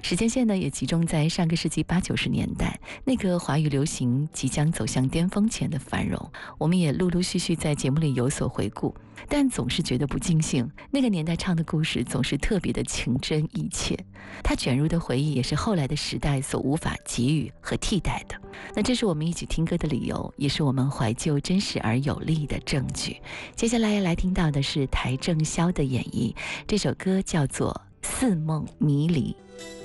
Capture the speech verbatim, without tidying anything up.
时间线呢也集中在上个世纪八九十年代，那个华语流行即将走向巅峰前的繁荣，我们也陆陆续续在节目里有所回顾，但总是觉得不尽兴。那个年代唱的故事总是特别的情真意切，它卷入的回忆也是后来的时代所无法给予和替代的。那这是我们一起听歌的理由，也是我们怀旧真实而有力的证据。接下来要来听到的是邰正宵的演绎，这首歌叫做《似梦迷离》。